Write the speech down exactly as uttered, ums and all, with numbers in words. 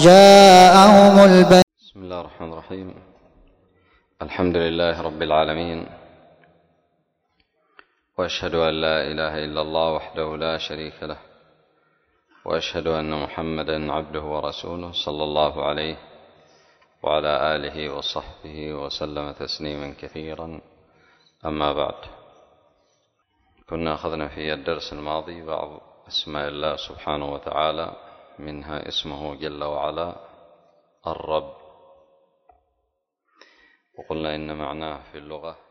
جاءهم البينات. بسم الله الرحمن الرحيم. الحمد لله رب العالمين، وأشهد أن لا إله إلا الله وحده لا شريك له، وأشهد أن محمدا عبده ورسوله صلى الله عليه وعلى آله وصحبه وسلم تسليما كثيرا. أما بعد، كنا أخذنا في الدرس الماضي بعض أسماء الله سبحانه وتعالى، منها اسمه جل وعلا الرب، وقلنا إن معناه في اللغة